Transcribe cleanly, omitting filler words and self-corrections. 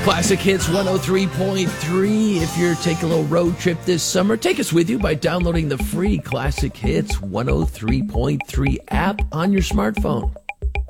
Classic Hits 103.3. If you're taking a little road trip this summer, take us with you by downloading the free Classic Hits 103.3 app on your smartphone.